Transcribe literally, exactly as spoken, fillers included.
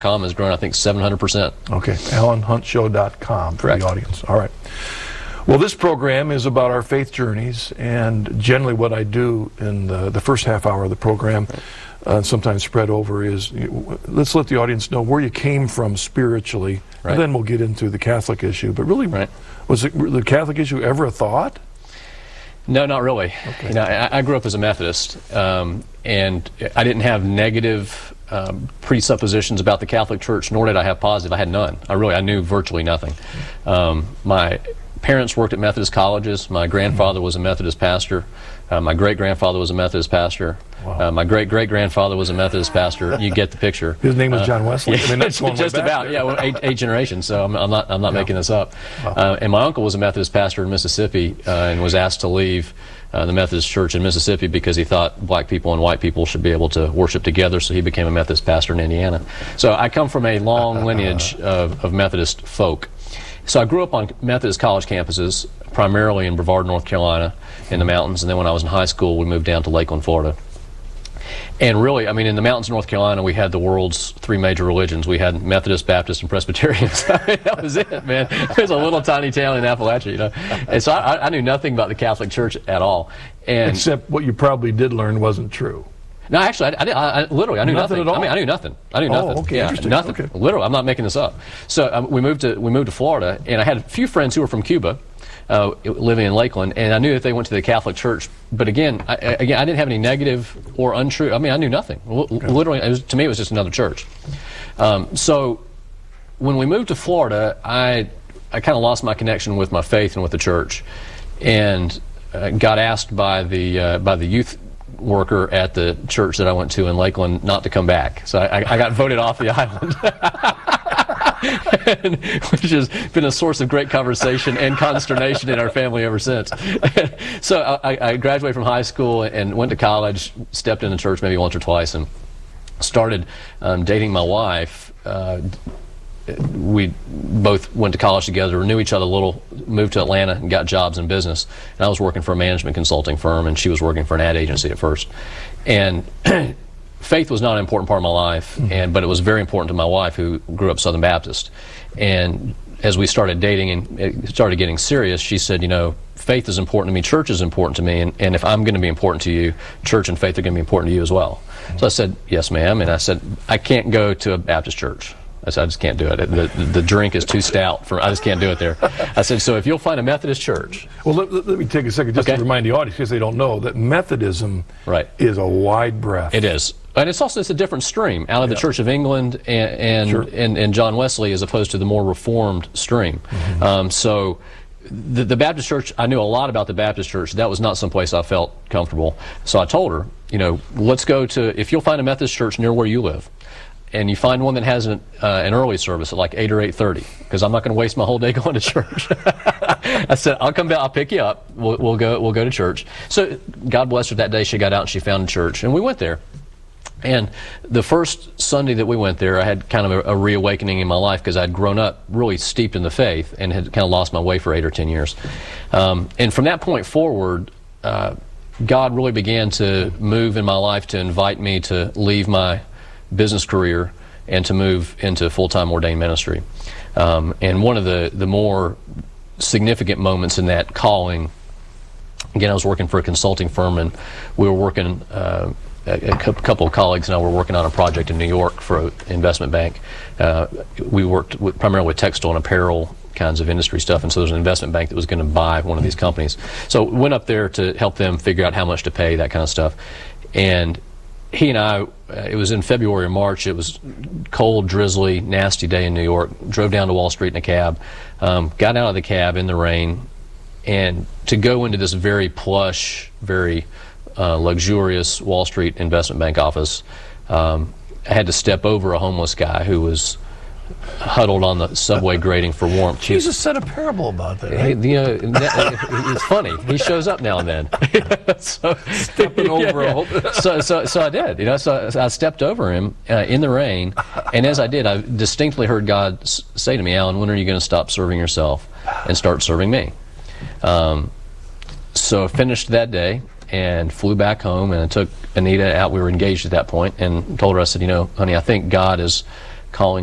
com has grown, I think, seven hundred percent. Okay, alan hunt show dot com for Correct. the audience. All right. Well, this program is about our faith journeys, and generally what I do in the, the first half hour of the program, uh, sometimes spread over, is you, let's let the audience know where you came from spiritually, Right. and then we'll get into the Catholic issue. But really, Right. was it, the Catholic issue ever a thought? No, not really. Okay. You know, I, I grew up as a Methodist, um, and I didn't have negative um, presuppositions about the Catholic Church, nor did I have positive. I had none. I really, I knew virtually nothing. Um, my parents worked at Methodist colleges. My grandfather was a Methodist pastor. Uh, my great-grandfather was a Methodist pastor. Wow. Uh, my great-great-grandfather was a Methodist pastor. You get the picture. His name was Uh, John Wesley. Yeah, I mean, that's going way just back about. there. Yeah, well, eight, eight generations. So I'm, I'm not. I'm not Yeah. making this up. Wow. Uh, and my uncle was a Methodist pastor in Mississippi, uh, and was asked to leave uh, the Methodist Church in Mississippi because he thought black people and white people should be able to worship together. So he became a Methodist pastor in Indiana. So I come from a long lineage of, of Methodist folk. So I grew up on Methodist college campuses, primarily in Brevard, North Carolina, in the mountains. And then when I was in high school, we moved down to Lakeland, Florida. And really, I mean, in the mountains of North Carolina, we had the world's three major religions. We had Methodist, Baptist, and Presbyterians. I mean, that was it, man. It was a little tiny town in Appalachia, you know. And so I, I knew nothing about the Catholic Church at all. And Except what you probably did learn wasn't true. no, actually, I, I, I, I literally, I knew Nothing nothing. at all? I mean, I knew nothing. I knew Oh, nothing. okay, yeah, interesting. nothing. Okay. Literally, I'm not making this up. So um, we moved to we moved to Florida, and I had a few friends who were from Cuba, uh, living in Lakeland, and I knew that they went to the Catholic Church. But again, I, I- again, I didn't have any negative or untrue. I mean, I knew nothing. L- Literally, it was, to me, it was just another church. Um, so when we moved to Florida, I I kind of lost my connection with my faith and with the church, and uh, got asked by the uh, by the youth worker at the church that I went to in Lakeland not to come back. So I, I got voted off the island, and, which has been a source of great conversation and consternation in our family ever since. So I, I graduated from high school and went to college, stepped in the church maybe once or twice, and started um, dating my wife. Uh, we both went to college together, knew each other a little, moved to Atlanta and got jobs in business. And I was working for a management consulting firm, and she was working for an ad agency at first. And faith was not an important part of my life, mm-hmm. and but it was very important to my wife, who grew up Southern Baptist. And as we started dating and it started getting serious, she said, you know, faith is important to me, church is important to me, and, and if I'm going to be important to you, church and faith are going to be important to you as well. Mm-hmm. So I said, yes, ma'am. And I said, I can't go to a Baptist church. I said, I just can't do it. The, the, the drink is too stout. For I just can't do it there. I said, so if you'll find a Methodist church. Well, let, let, let me take a second just Okay. to remind the audience, because they don't know, that Methodism Right. is a wide breadth. It is. And it's also it's a different stream out of the Yeah. Church of England and and, Sure. and and John Wesley, as opposed to the more Reformed stream. Mm-hmm. Um, so the, the Baptist Church, I knew a lot about the Baptist Church. That was not someplace I felt comfortable. So I told her, you know, let's go to, if you'll find a Methodist church near where you live, and you find one that has an, uh, an early service at like eight or eight thirty, because I'm not going to waste my whole day going to church. I said, I'll come back, I'll pick you up, we'll, we'll go we'll go to church. So God bless her, that day she got out and she found a church, and we went there. And the first Sunday that we went there, I had kind of a, a reawakening in my life, because I'd grown up really steeped in the faith and had kind of lost my way for eight or ten years. Um, and from that point forward, uh, God really began to move in my life to invite me to leave my business career and to move into full-time ordained ministry. Um, and one of the, the more significant moments in that calling, again, I was working for a consulting firm, and we were working, uh, a, a couple of colleagues and I were working on a project in New York for an investment bank. Uh, we worked with, primarily with textile and apparel kinds of industry stuff, and so there's an investment bank that was going to buy one of these companies. So we went up there to help them figure out how much to pay, that kind of stuff. And he and I, uh, it was in February or March, it was cold, drizzly, nasty day in New York, drove down to Wall Street in a cab, um, got out of the cab in the rain, and to go into this very plush, very uh, luxurious Wall Street investment bank office, um, I had to step over a homeless guy who was huddled on the subway grating for warmth. Jesus said a parable about that. Hey, Right? you know, it's funny. He shows up now and then. so, Stepping over a whole- so, so, so I did. You know, so, so I stepped over him uh, in the rain, and as I did, I distinctly heard God s- say to me, "Alan, when are you going to stop serving yourself and start serving me?" Um, so I finished that day and flew back home, and I took Anita out. We were engaged at that point, and told her, I said, "You know, honey, I think God is calling